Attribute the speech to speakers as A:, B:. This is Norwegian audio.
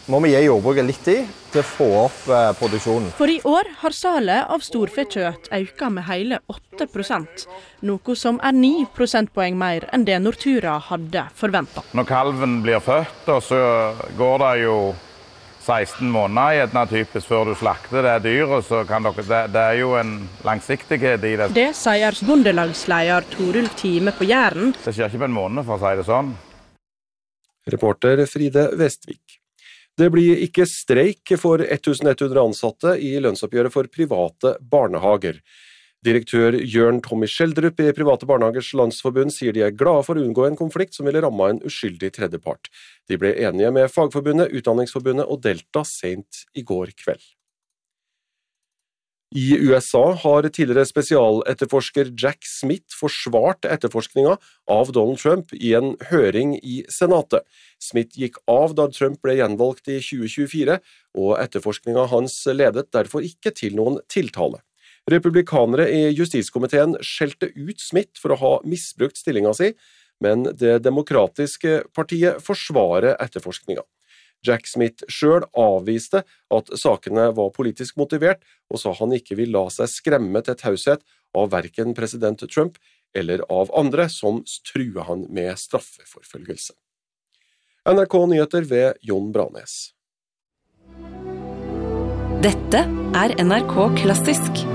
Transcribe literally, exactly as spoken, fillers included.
A: må vi gi jordbruket litt tid til å få opp eh, produksjonen.
B: For i år har salet av storfekjøtt økt med hele åtte prosent, noe som er ni prosentpoeng mer enn det Nortura hadde forventet.
C: Når kalven blir født, så går det jo seksten måneder gjerne typisk før du slakter det dyret, så kan dere, det, det er jo en langsiktighet i det.
B: Det sier bondelagsleder Torulf Time på Jæren.
C: Det skjer ikke på en måned, for å si det sånn.
D: Reporter Fride Vestvik. Det blir ikke streik for elleven hundre ansatte i lønnsoppgjøret for private barnehager. Direktør Jørn Tommy Skjeldrup i Private Barnehagers Landsforbund sier de er glade for å unngå en konflikt som ville ramme en uskyldig tredjepart. De ble enige med Fagforbundet, Utdanningsforbundet og Delta sent i går kveld. I U S A har tidligere spesialetterforsker Jack Smith forsvart etterforskninga av Donald Trump i en høring i Senatet. Smith gikk av da Trump ble gjenvalgt i tjue tjuefire, og etterforskninga hans ledet derfor ikke til noen tiltale. Republikanere i justiskomiteen skjelte ut Smith for å ha misbrukt stillinga si, men det demokratiske partiet forsvarer etterforskninga. Jack Smith selv avviste at sakene var politisk motivert, og sa han ikke vil la seg skremme til taushet av hverken president Trump eller av andre som truer han med straffeforfølgelse. N R K Nyheter ved Jon Branes.
E: Dette er N R K Klassisk.